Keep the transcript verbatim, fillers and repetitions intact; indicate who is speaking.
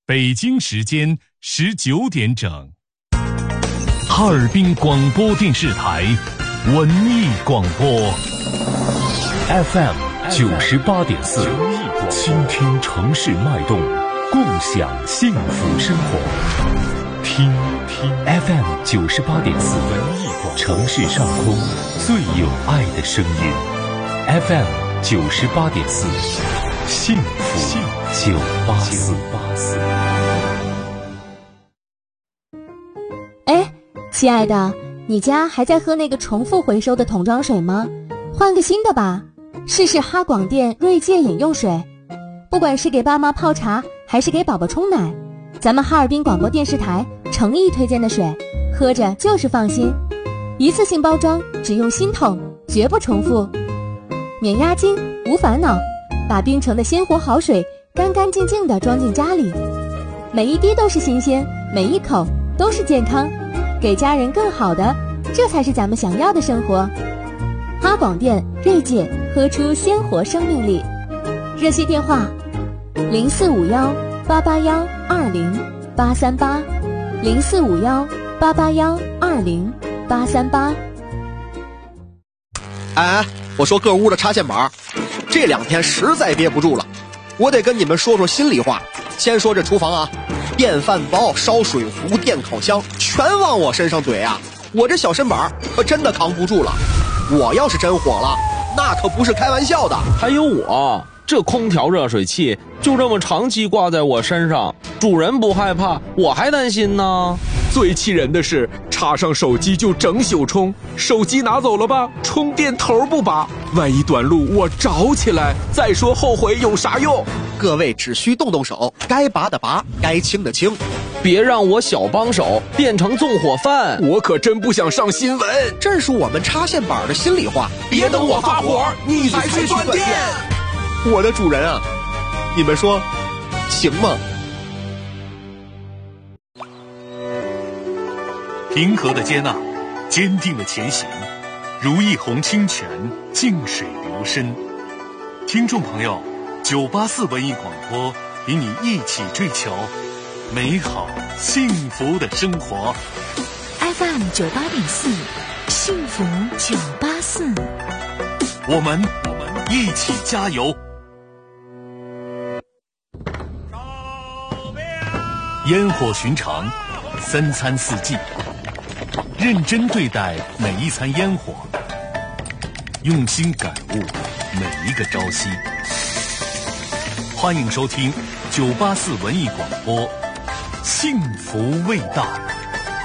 Speaker 1: 北京时间十九点整，哈尔滨广播电视台文艺广播 F M 九十八点四，倾听城市脉动，共享幸福生活。听听 F M 九十八点四，文艺广播，城市上空最有爱的声音。F M 九十八点四，幸福九八四。
Speaker 2: 哎，亲爱的，你家还在喝那个重复回收的桶装水吗？换个新的吧，试试哈广电锐界饮用水。不管是给爸妈泡茶，还是给宝宝冲奶，咱们哈尔滨广播电视台诚意推荐的水，喝着就是放心。一次性包装，只用新桶，绝不重复，免押金，无烦恼。把冰城的鲜活好水干干净净地装进家里，每一滴都是新鲜，每一口都是健康，给家人更好的，这才是咱们想要的生活。哈广电锐界，喝出鲜活生命力。热线电话零四五幺八八幺二零八三八，零四五幺八八幺二零八三八。
Speaker 3: 哎哎，我说各屋的插线板，这两天实在憋不住了，我得跟你们说说心里话。先说这厨房啊，电饭煲、烧水壶、电烤箱全往我身上怼啊，我这小身板可真的扛不住了。我要是真火了，那可不是开玩笑的。
Speaker 4: 还有我这空调热水器就这么长期挂在我身上，主人不害怕，我还担心呢。
Speaker 5: 最气人的是，插上手机就整宿充，手机拿走了吧，充电头不拔，万一短路我着起来，再说后悔有啥用？
Speaker 3: 各位只需动动手，该拔的拔，该清的清，
Speaker 4: 别让我小帮手变成纵火犯。
Speaker 5: 我可真不想上新闻，
Speaker 3: 这是我们插线板的心里话。
Speaker 5: 别等我发火，你才去断电。
Speaker 3: 我的主人啊，你们说行吗？
Speaker 1: 平和的接纳，坚定的前行，如一泓清泉，静水流深。听众朋友，九八四文艺广播与你一起追求美好幸福的生活。
Speaker 6: F M 九八点四，幸福九八四，
Speaker 1: 我们我们一起加油。烟火寻常，三餐四季，认真对待每一餐烟火，用心感悟每一个朝夕。欢迎收听九八四文艺广播，幸福味道。